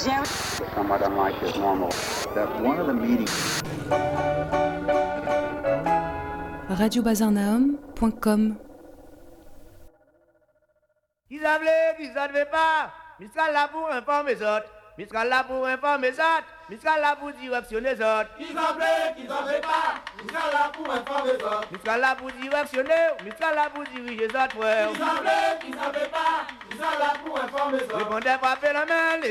Jerry. Somewhat unlike his normal. That one of the meetings. radiobazarnaum.com. Qui savait, qui savait pas, Mistral là pour informer les autres, Mistral là pour informer les autres, Mistral là pour directionner les autres. Qui savait pas, Mistral là pour informer les autres, Mistral là pour directionner, Mistral là pour diriger les autres frères. qui savait pas, Mistral là pour informer les autres. Répondez pas, fais la main.